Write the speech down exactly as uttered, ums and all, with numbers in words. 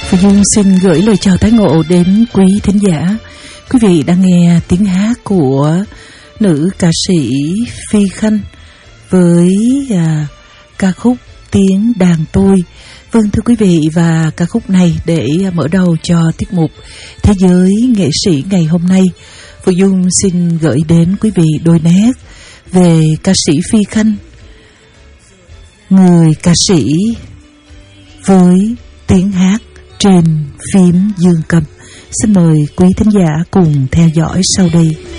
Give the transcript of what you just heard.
Phương Dung xin gửi lời chào tái ngộ đến quý thính giả. Quý vị đang nghe tiếng hát của nữ ca sĩ Phi Khanh với à, ca khúc Tiếng Đàn Tôi. Vâng thưa quý vị, và ca khúc này để mở đầu cho tiết mục Thế giới nghệ sĩ ngày hôm nay, Phương Dung xin gửi đến quý vị đôi nét về ca sĩ Phi Khanh, người ca sĩ với tiếng hát trên phím dương cầm. Xin mời quý thính giả cùng theo dõi sau đây.